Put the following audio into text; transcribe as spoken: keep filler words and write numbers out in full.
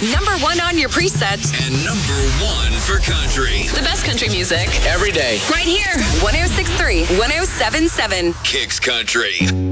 Number one on your preset. And number one for country. The best country music. Every day. Right here. one oh six point three, one oh seven point seven. Kicks Country.